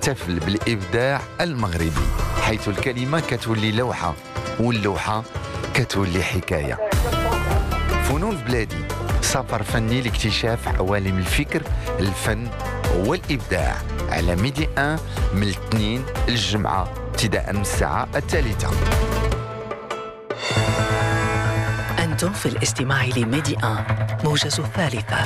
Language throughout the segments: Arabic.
احتفل بالإبداع المغربي، حيث الكلمة كتولي لوحة واللوحة كتولي حكاية. فنون بلادي، سفر فني لاكتشاف عوالم الفكر، الفن والإبداع، على ميدي 1 من الاثنين للجمعة ابتداء من الساعة 3. أنتم في الاستماع لميدي 1 موجز الثالثة.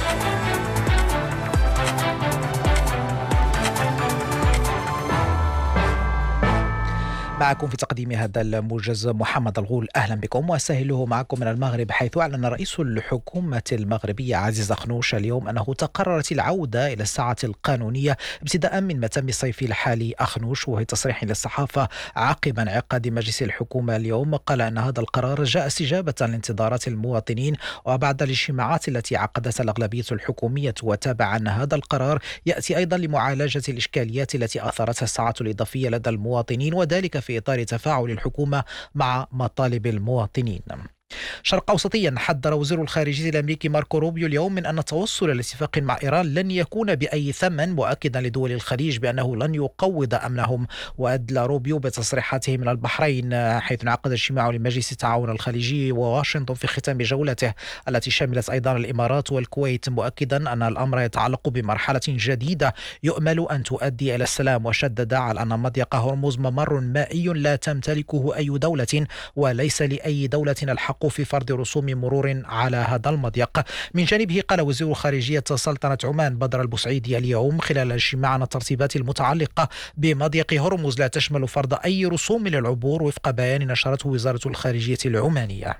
معكم في تقديم هذا الموجز محمد الغول، أهلا بكم وأسهله معكم من المغرب، حيث أعلن رئيس الحكومة المغربية عزيز أخنوش اليوم أنه تقررت العودة إلى الساعة القانونية ابتداء من متم الصيف الحالي. أخنوش وهي تصريح للصحافة عقب انعقاد مجلس الحكومة اليوم قال أن هذا القرار جاء استجابة لانتظارات المواطنين وبعد الاجتماعات التي عقدتها الأغلبية الحكومية، وتابع أن هذا القرار يأتي أيضا لمعالجة الإشكاليات التي أثرتها الساعة الإضافية لدى المواطنين، وذلك في إطار تفاعل الحكومة مع مطالب المواطنين. شرق أوسطيا، حذر وزير الخارجية الأمريكي ماركو روبيو اليوم من أن التوصل لاتفاق مع إيران لن يكون بأي ثمن، مؤكدا لدول الخليج بأنه لن يقوض أمنهم. وأدلى روبيو بتصريحاته من البحرين حيث انعقد اجتماع لمجلس التعاون الخليجي وواشنطن في ختام جولته التي شملت أيضا الإمارات والكويت، مؤكدا أن الأمر يتعلق بمرحلة جديدة يؤمل أن تؤدي إلى السلام، وشدد على أن مضيق هرمز ممر مائي لا تمتلكه أي دولة وليس لأي دولة الحق في فرض رسوم مرور على هذا المضيق. من جانبه قال وزير خارجية سلطنة عمان بدر البوسعيدي اليوم خلال الاجتماع أن الترتيبات المتعلقة بمضيق هرمز لا تشمل فرض أي رسوم للعبور وفق بيان نشرته وزارة الخارجية العمانية.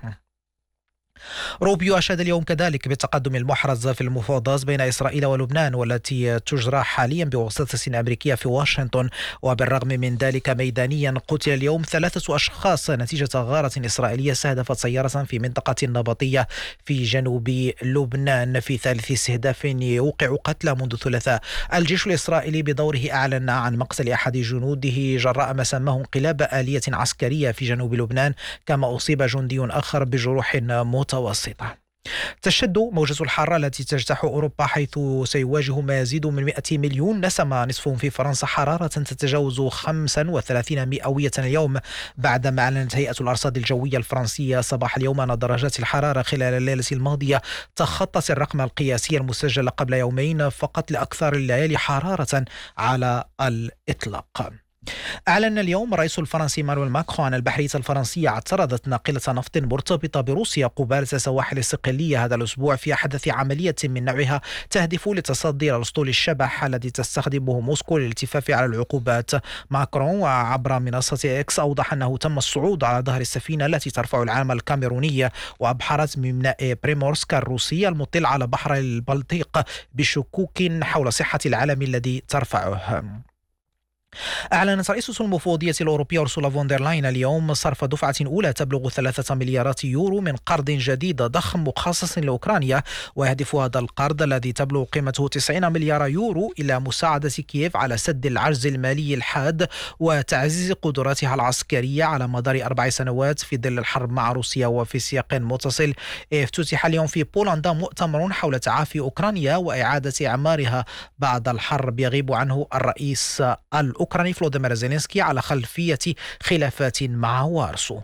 روبيو أشاد اليوم كذلك بالتقدم المحرز في المفاوضات بين إسرائيل ولبنان والتي تجرى حاليا بواسطة أمريكية في واشنطن، وبالرغم من ذلك ميدانيا قتل اليوم 3 أشخاص نتيجة غارة إسرائيلية استهدفت سيارة في منطقة النبطية في جنوب لبنان في ثالث استهداف يوقع قتلى منذ الثلاثاء. الجيش الإسرائيلي بدوره أعلن عن مقتل أحد جنوده جراء ما سماه انقلاب آلية عسكرية في جنوب لبنان، كما أصيب جندي آخر بجروح متوسطة. تشد موجة الحارة التي تجتاح أوروبا، حيث سيواجه ما يزيد من 100 مليون نسمة نصفهم في فرنسا حرارة تتجاوز 35 مئوية اليوم، بعدما أعلنت هيئة الأرصاد الجوية الفرنسية صباح اليوم أن درجات الحرارة خلال الليلة الماضية تخطت الرقم القياسي المسجل قبل يومين فقط لأكثر الليالي حرارة على الإطلاق. أعلن اليوم الرئيس الفرنسي إيمانويل ماكرون أن البحرية الفرنسية اعترضت ناقلة نفط مرتبطة بروسيا قبالة سواحل الصقلية هذا الأسبوع في أحدث عملية من نوعها تهدف لتصدي لأسطول الشبح الذي تستخدمه موسكو للالتفاف على العقوبات. ماكرون وعبر منصة إكس أوضح أنه تم الصعود على ظهر السفينة التي ترفع العلم الكاميروني وأبحرت من ميناء بريمورسك الروسي المطل على بحر البلطيق بشكوك حول صحة العلم الذي ترفعه. أعلنت رئيسة المفوضية الأوروبية أرسولا فون دير لاين اليوم صرف دفعة أولى تبلغ 3 مليارات يورو من قرض جديد ضخم مخصص لأوكرانيا، ويهدف هذا القرض الذي تبلغ قيمته 90 مليار يورو إلى مساعدة كييف على سد العجز المالي الحاد وتعزيز قدراتها العسكرية على مدار 4 سنوات في ظل الحرب مع روسيا. وفي سياق متصل، افتتح اليوم في بولندا مؤتمر حول تعافي أوكرانيا وإعادة إعمارها بعد الحرب يغيب عنه الرئيس الأوكراني فلوديمير زيلينسكي على خلفية خلافات مع وارسو.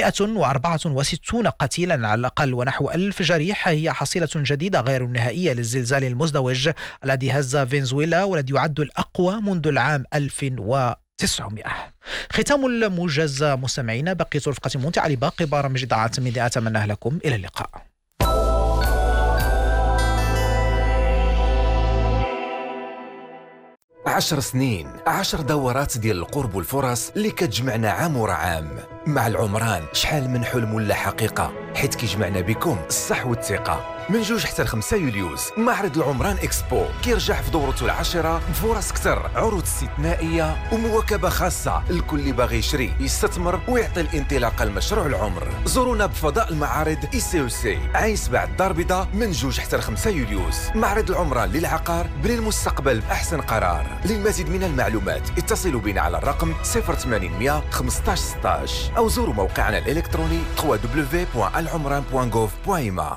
164 قتيلا على الأقل ونحو 1000 جريح هي حصيلة جديدة غير نهائية للزلزال المزدوج الذي هز فنزويلا والذي يعد الأقوى منذ العام 1900. ختام الموجز مستمعين، بقية رفقة ممتعة لباقي برامج إذاعة ميدي. أتمنى لكم إلى اللقاء. 10 سنين، 10 دورات ديال القرب والفرص اللي كتجمعنا عام ورا عام. مع العمران شحال من حلم ولا حقيقة، حيت كيجمعنا بكم الصح والثقة. من 2 حتى 5 يوليوز معرض العمران إكسبو كيرجع في دورته العاشرة بفرص كتر، عروض استثنائية ومواكبة خاصة لكل اللي باغي يشري يستثمر ويعطي الانطلاقة لمشروع العمر. زورونا بفضاء المعارض ICEC عايس بعد الدار البيضاء من 2 حتى 5 يوليوز. معرض العمران للعقار، بني المستقبل بأحسن قرار. للمزيد من المعلومات اتصلوا بنا على الرقم 0800 15 16 أو زوروا موقعنا الإلكتروني www.alomran.gov.ma.